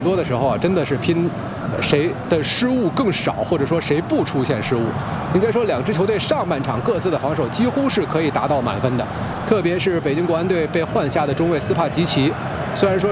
多的时候啊，真的是拼谁的失误更少，或者说谁不出现失误。应该说，两支球队上半场各自的防守几乎是可以达到满分的，特别是北京国安队被换下的中卫斯帕吉奇，虽然说。